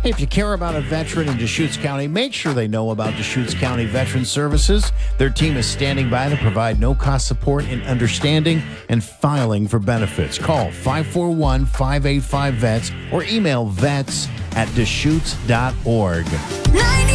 If you care about a veteran in Deschutes County, make sure they know about Deschutes County Veteran Services. Their team is standing by to provide no-cost support in understanding and filing for benefits. Call 541-585-VETS or email vets@deschutes.org.